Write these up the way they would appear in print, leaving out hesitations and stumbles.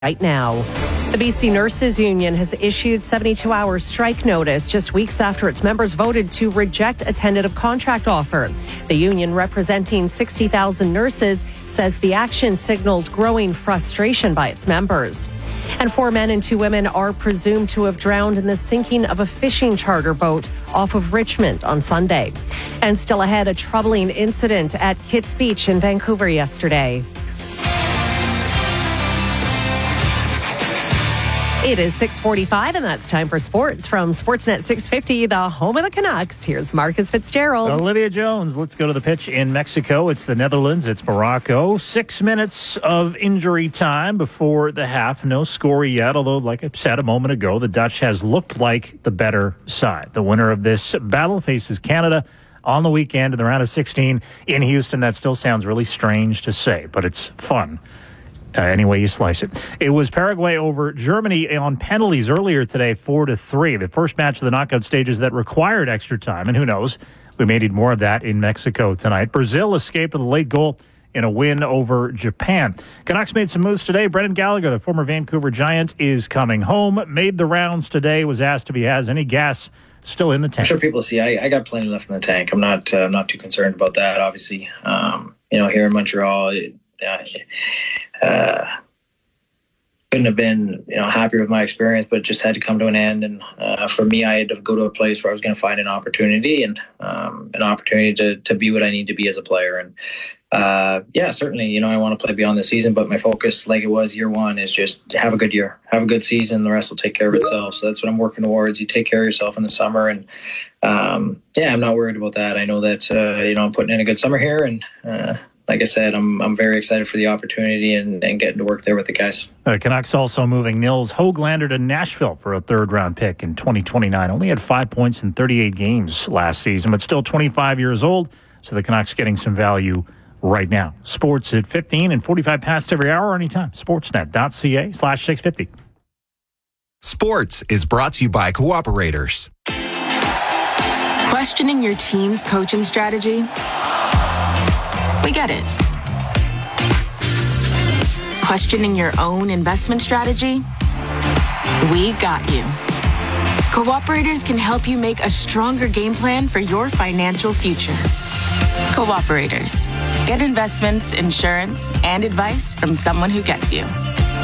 right now. The BC Nurses Union has issued 72-hour strike notice just weeks after its members voted to reject a tentative contract offer. The union, representing 60,000 nurses, says the action signals growing frustration by its members. And 4 men and 2 women are presumed to have drowned in the sinking of a fishing charter boat off of Richmond on Sunday. And still ahead, a troubling incident at Kits Beach in Vancouver yesterday. It is 6:45, and that's time for sports from Sportsnet 650, the home of the Canucks. Here's Marcus Fitzgerald. Olivia Jones, let's go to the pitch in Mexico. It's the Netherlands, it's Morocco. 6 minutes of injury time before the half. No score yet, although, like I said a moment ago, the Dutch has looked like the better side. The winner of this battle faces Canada on the weekend in the round of 16 in Houston. That still sounds really strange to say, but it's fun. Any way you slice it. It was Paraguay over Germany on penalties earlier today, 4-3. The first match of the knockout stages that required extra time, and who knows, we may need more of that in Mexico tonight. Brazil escaped with a late goal in a win over Japan. Canucks made some moves today. Brendan Gallagher, the former Vancouver Giant, is coming home. Made the rounds today. Was asked if he has any gas still in the tank. I'm sure people see I got plenty left in the tank. I'm not too concerned about that. Obviously, here in Montreal, couldn't have been happier with my experience, but it just had to come to an end. And for me, I had to go to a place where I was going to find an opportunity and an opportunity to be what I need to be as a player. And certainly, I want to play beyond the season, but my focus, like it was year one, is just have a good year, have a good season. The rest will take care of itself. So that's what I'm working towards. You take care of yourself in the summer, and I'm not worried about that. I know that I'm putting in a good summer here, and like I said, I'm very excited for the opportunity and getting to work there with the guys. Canucks also moving Nils Höglander to Nashville for a third-round pick in 2029. Only had 5 points in 38 games last season, but still 25 years old. So the Canucks getting some value right now. Sports at 15 and 45 past every hour, anytime. Sportsnet.ca/650. Sports is brought to you by Cooperators. Questioning your team's coaching strategy? We get it. Questioning your own investment strategy? We got you. Cooperators can help you make a stronger game plan for your financial future. Cooperators. Get investments, insurance, and advice from someone who gets you.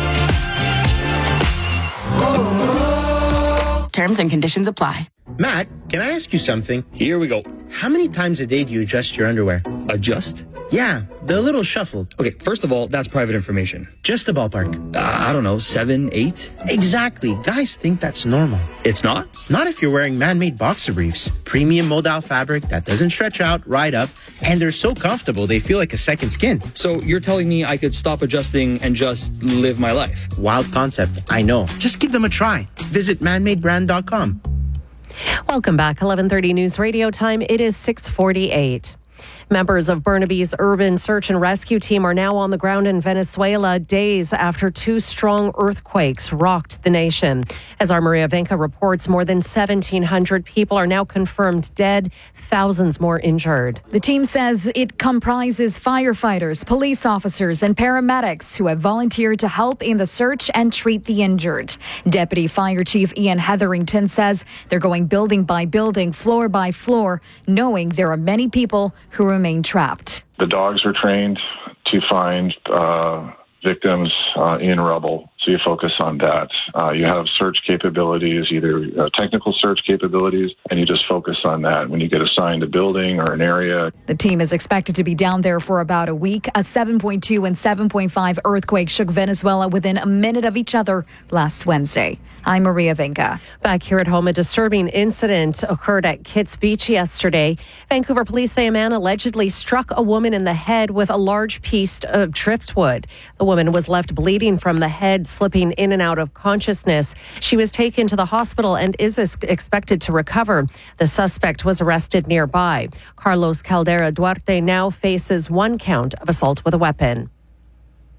Terms and conditions apply. Matt, can I ask you something? Here we go. How many times a day do you adjust your underwear? Adjust? Yeah, the little shuffle. Okay, first of all, that's private information. Just a ballpark. I don't know, 7, 8? Exactly. Guys think that's normal. It's not? Not if you're wearing man-made boxer briefs. Premium modal fabric that doesn't stretch out, right up, and they're so comfortable they feel like a second skin. So you're telling me I could stop adjusting and just live my life? Wild concept, I know. Just give them a try. Visit manmadebrand.com. Welcome back. 11:30 News Radio time. It is 6:48. Members of Burnaby's urban search and rescue team are now on the ground in Venezuela days after 2 strong earthquakes rocked the nation. As our Maria Venka reports, more than 1,700 people are now confirmed dead, thousands more injured. The team says it comprises firefighters, police officers, and paramedics who have volunteered to help in the search and treat the injured. Deputy Fire Chief Ian Hetherington says they're going building by building, floor by floor, knowing there are many people who remain trapped. The dogs are trained to find victims in rubble, so you focus on that. You have search capabilities, either technical search capabilities, and you just focus on that. When you get assigned a building or an area. The team is expected to be down there for about a week. A 7.2 and 7.5 earthquake shook Venezuela within a minute of each other last Wednesday. I'm Maria Venka. Back here at home, a disturbing incident occurred at Kits Beach yesterday. Vancouver police say a man allegedly struck a woman in the head with a large piece of driftwood. The woman was left bleeding from the head, slipping in and out of consciousness. She was taken to the hospital and is expected to recover. The suspect was arrested nearby. Carlos Caldera Duarte now faces 1 count of assault with a weapon.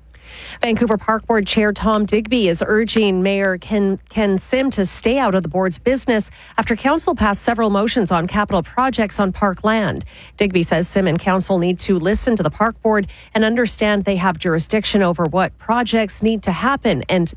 Vancouver Park Board Chair Tom Digby is urging Mayor Ken Sim to stay out of the board's business after council passed several motions on capital projects on park land. Digby says Sim and council need to listen to the park board and understand they have jurisdiction over what projects need to happen and